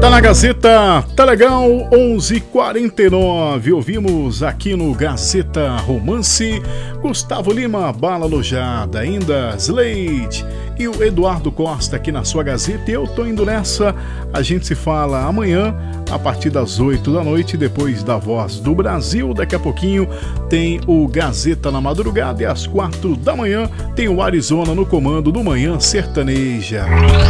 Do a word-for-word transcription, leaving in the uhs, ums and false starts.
Tá na Gazeta, tá legal, onze e quarenta e nove. Ouvimos aqui no Gazeta Romance Gustavo Lima, Bala Alojada, ainda Slade e o Eduardo Costa aqui na sua Gazeta. E eu tô indo nessa. A gente se fala amanhã a partir das oito da noite, depois da Voz do Brasil. Daqui a pouquinho tem o Gazeta na madrugada e às quatro da manhã tem o Arizona no comando do Manhã Sertaneja.